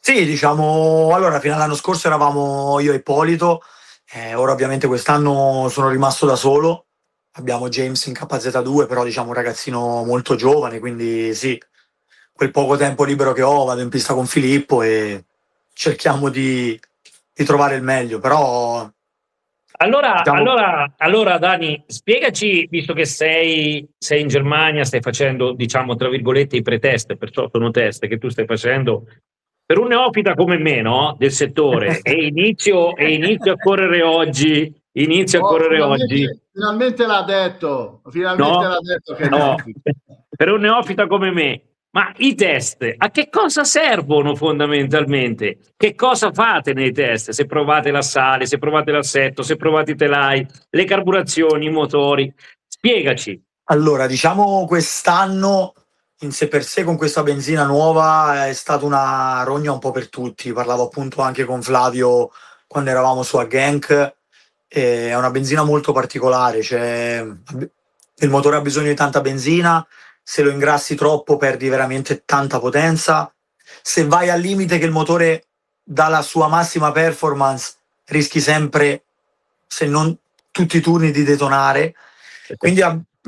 Sì, diciamo, allora fino all'anno scorso eravamo io e Ippolito, ora ovviamente quest'anno sono rimasto da solo, abbiamo James in KZ2, però diciamo un ragazzino molto giovane, quindi sì, quel poco tempo libero che ho vado in pista con Filippo e cerchiamo di trovare il meglio, però Allora, diciamo, allora, allora Dani, spiegaci, visto che sei in Germania, stai facendo, diciamo, tra virgolette, i pretest, perciò sono test che tu stai facendo per un neofita come me, no? Del settore, e inizio a correre oggi, inizio a Oh, correre oggi. finalmente l'ha detto, finalmente No, l'ha detto che è no, neofita. per un neofita come me. Ma i test a che cosa servono fondamentalmente? Che cosa fate nei test? Se provate la sale, se provate l'assetto, se provate i telai, le carburazioni, i motori. Spiegaci. allora diciamo quest'anno in sé per sé con questa benzina nuova è stata una rogna un po' per tutti, parlavo appunto anche con Flavio quando eravamo su a Genk. È una benzina molto particolare, cioè il motore ha bisogno di tanta benzina, se lo ingrassi troppo perdi veramente tanta potenza, se vai al limite che il motore dà la sua massima performance rischi sempre, se non tutti i turni, di detonare. Quindi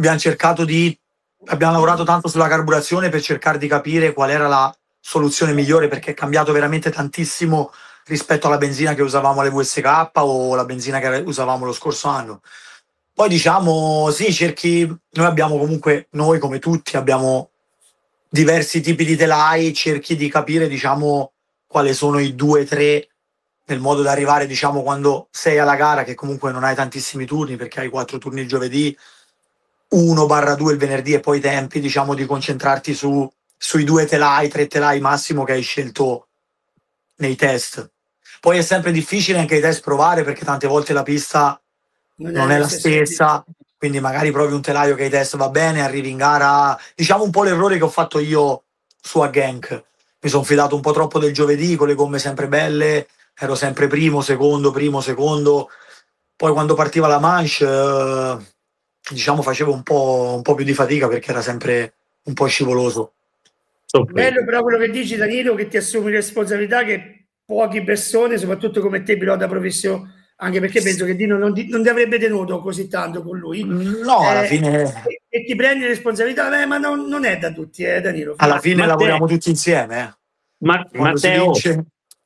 abbiamo lavorato tanto sulla carburazione per cercare di capire qual era la soluzione migliore, perché è cambiato veramente tantissimo rispetto alla benzina che usavamo alle VSK o la benzina che usavamo lo scorso anno. Poi diciamo, sì, noi abbiamo comunque, noi come tutti abbiamo diversi tipi di telai, cerchi di capire, diciamo, quali sono i due, tre, nel modo da arrivare, diciamo, quando sei alla gara, che comunque non hai tantissimi turni, perché hai 4 turni il giovedì, 1/2 il venerdì e poi i tempi, diciamo, di concentrarti sui due telai, tre telai massimo che hai scelto nei test. Poi è sempre difficile anche i test provare perché tante volte la pista non è la stessa, quindi magari provi un telaio che i test va bene, arrivi in gara, diciamo un po' l'errore che ho fatto io su a Genk. Mi sono fidato un po' troppo del giovedì con le gomme sempre belle, ero sempre primo, secondo. Poi quando partiva la manche, diciamo facevo un po' più di fatica perché era sempre un po' scivoloso. Bello però quello che dici, Danilo, che ti assumi responsabilità che poche persone, soprattutto come te, pilota professionale, anche perché penso che Dino non ti avrebbe tenuto così tanto con lui. No, alla fine, E ti prendi responsabilità, ma non è da tutti, Danilo. alla fine lavoriamo tutti insieme. Quando si Matteo, vince.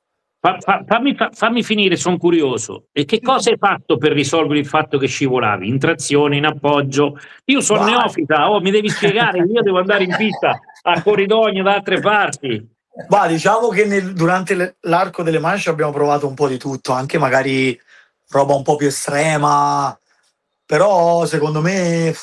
fammi finire, sono curioso. E che cosa hai fatto per risolvere il fatto che scivolavi? In trazione, in appoggio? Io sono neofita, mi devi spiegare, io devo andare in pista a Corridogno da altre parti. Diciamo che durante l'arco delle manche abbiamo provato un po' di tutto, anche magari roba un po' più estrema, però secondo me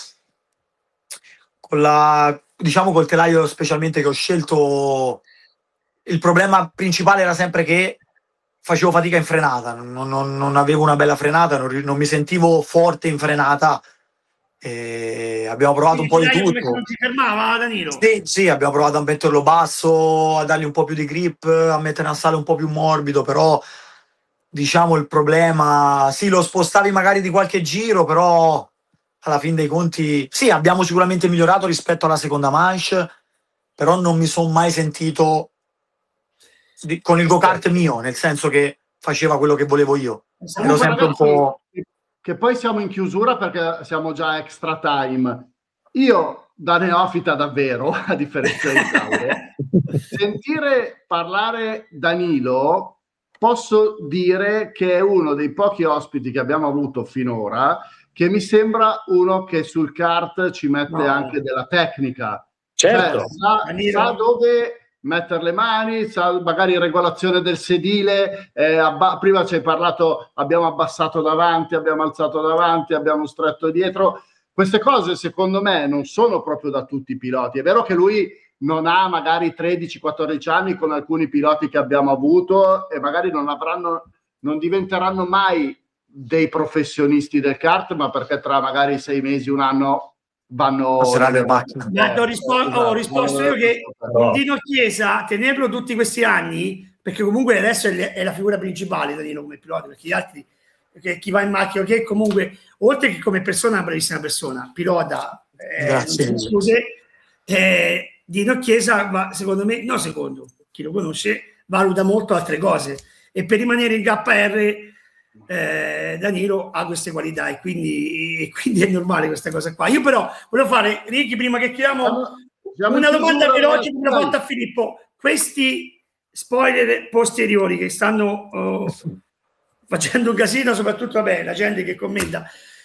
diciamo col telaio specialmente che ho scelto, il problema principale era sempre che facevo fatica in frenata, non avevo una bella frenata, non mi sentivo forte in frenata. E abbiamo provato un po' di tutto. Non si fermava, Danilo? Sì, abbiamo provato a metterlo basso, a dargli un po' più di grip, a mettere un assale un po' più morbido, però diciamo il problema, sì, lo spostavi magari di qualche giro, però alla fin dei conti, sì, abbiamo sicuramente migliorato rispetto alla seconda manche, però non mi sono mai sentito con il go-kart mio, nel senso che faceva quello che volevo io. Ero sempre un po'... Che poi siamo in chiusura perché siamo già extra time. Io, da neofita davvero, a differenza di Claudio, sentire parlare Danilo, posso dire che è uno dei pochi ospiti che abbiamo avuto finora che mi sembra uno che sul kart ci mette anche della tecnica. Certo. Cioè, sa dove mettere le mani, magari regolazione del sedile, prima ci hai parlato, abbiamo abbassato davanti, abbiamo alzato davanti, abbiamo stretto dietro. Queste cose secondo me non sono proprio da tutti i piloti. È vero che lui non ha magari 13-14 anni con alcuni piloti che abbiamo avuto e magari non diventeranno mai dei professionisti del kart, ma perché tra magari 6 mesi, un anno vanno le macchine. Ho risposto io che Dino Chiesa, tenerlo tutti questi anni, perché comunque adesso è la figura principale Danilo come pilota, perché gli altri, perché chi va in macchina, che comunque oltre che come persona è una bravissima persona, pilota, scuse, Dino Chiesa, ma secondo me, no secondo, chi lo conosce, valuta molto altre cose, e per rimanere in KR Danilo ha queste qualità, e quindi è normale questa cosa qua. Io però volevo fare, Ricky, prima che chiamiamo, una domanda veloce che ho fatto a Filippo. Questi spoiler posteriori che stanno facendo un casino, soprattutto la gente che commenta,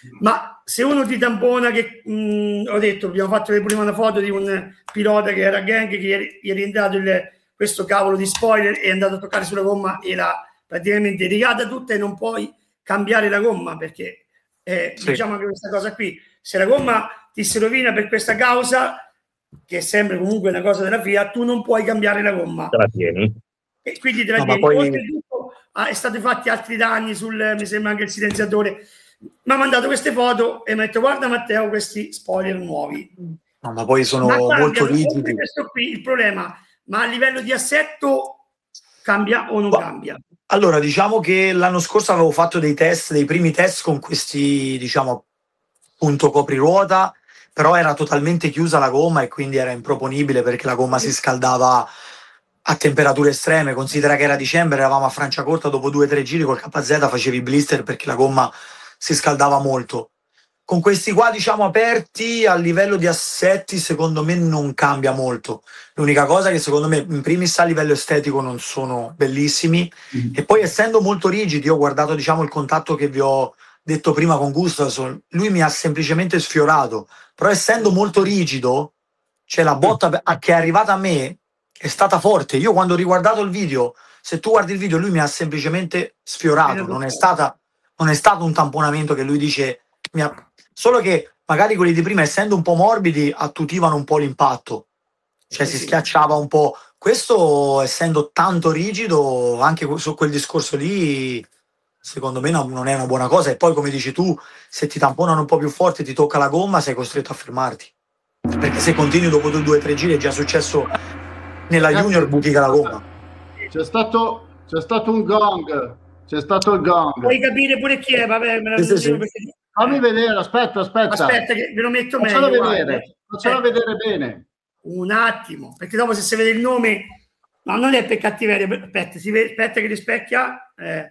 ma se uno ti tampona, che ho detto, abbiamo fatto prima una foto di un pilota che era gang, che gli è rientrato questo cavolo di spoiler, è andato a toccare sulla gomma e l'ha praticamente rigata tutta, e non puoi cambiare la gomma, perché diciamo anche questa cosa qui, se la gomma ti si rovina per questa causa, che è sempre comunque una cosa della FIA, tu non puoi cambiare la gomma, te la tieni, e quindi te la tieni. Oltretutto è stati fatti altri danni mi sembra anche il silenziatore. Mi ha mandato queste foto e mi ha detto: guarda Matteo, questi spoiler nuovi. No, ma poi sono molto rigidi. Questo qui il problema, ma a livello di assetto cambia o non cambia? Allora, diciamo che l'anno scorso avevo fatto dei primi test con questi, diciamo, punto copriruota, però era totalmente chiusa la gomma e quindi era improponibile, perché la gomma si scaldava a temperature estreme. Considera che era dicembre, eravamo a Franciacorta, dopo 2 o 3 giri col KZ facevi blister perché la gomma si scaldava molto. Con questi qua, diciamo, aperti, a livello di assetti secondo me non cambia molto. L'unica cosa è che secondo me in primis a livello estetico non sono bellissimi, e poi essendo molto rigidi, io ho guardato, diciamo, il contatto che vi ho detto prima con Gustafsson, lui mi ha semplicemente sfiorato, però essendo molto rigido, cioè la botta che è arrivata a me è stata forte. Io quando ho riguardato il video, se tu guardi il video, lui mi ha semplicemente sfiorato, non è stato un tamponamento che lui dice solo che magari quelli di prima, essendo un po' morbidi, attutivano un po' l'impatto, cioè si schiacciava un po'. Questo, essendo tanto rigido, anche su quel discorso lì, secondo me non è una buona cosa. E poi, come dici tu, se ti tamponano un po' più forte, ti tocca la gomma, sei costretto a fermarti, perché se continui dopo 2 o 3 giri, è già successo nella Junior, buchica la gomma. C'è stato un gong, c'è stato il gong. Puoi capire pure chi è, vabbè, me la Sì. Fammi vedere, aspetta che ve lo metto Faccelo meglio. Faccelo vedere bene. Un attimo, perché dopo, se si vede il nome, ma non è per cattiveria, aspetta che rispecchia.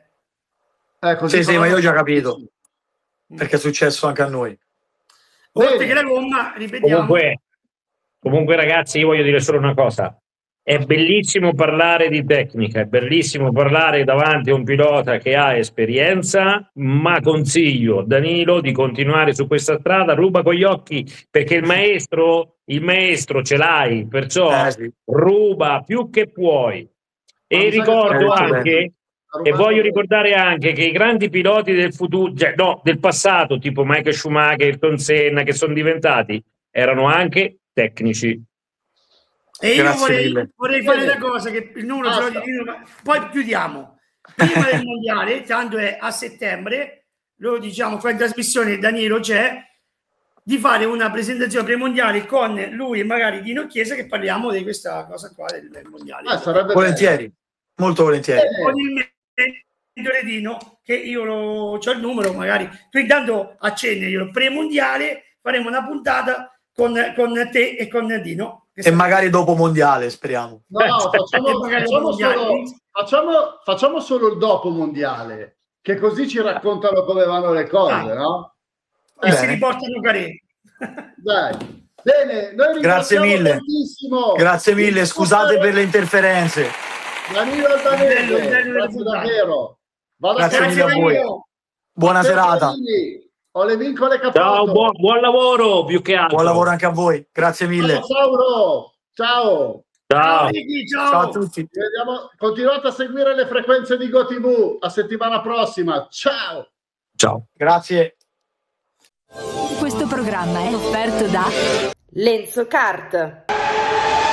Sì, ma io ho già capito, perché è successo anche a noi. Oltre che la gomma, ripetiamo. Comunque ragazzi, io voglio dire solo una cosa: è bellissimo parlare di tecnica, è bellissimo parlare davanti a un pilota che ha esperienza, ma consiglio Danilo di continuare su questa strada, ruba con gli occhi, perché il maestro ce l'hai, perciò ruba più che puoi. E ricordo anche, e voglio ricordare anche, che i grandi piloti del futuro, del passato, tipo Michael Schumacher, Ayrton Senna, che sono diventati, erano anche tecnici. E io vorrei fare una cosa, che il numero ce l'ho di Dino, poi chiudiamo. Prima del mondiale, tanto è a settembre, lo diciamo qua in trasmissione, Danilo c'è, di fare una presentazione premondiale con lui e magari Dino Chiesa, che parliamo di questa cosa qua del mondiale. Volentieri, molto volentieri. Con il mentore Dino, che io ho il numero, magari tu intanto accendi il premondiale, faremo una puntata con te e con Dino. E magari dopo mondiale, speriamo. No, facciamo solo il dopo mondiale, che così ci raccontano come vanno le cose, no? E si riportano careni. Dai. Bene, noi grazie mille. Tantissimo. Grazie mille, scusate per le interferenze. Danilo Albanese, grazie davvero. Grazie mille a voi. Buona serata. Ho le vincole capotto. Ciao, buon lavoro, più che altro. Buon lavoro anche a voi, grazie mille. Ciao. Ciao a tutti. Continuate a seguire le frequenze di GoTV. A settimana prossima. Ciao. Grazie. Questo programma è offerto da Lenzo Kart.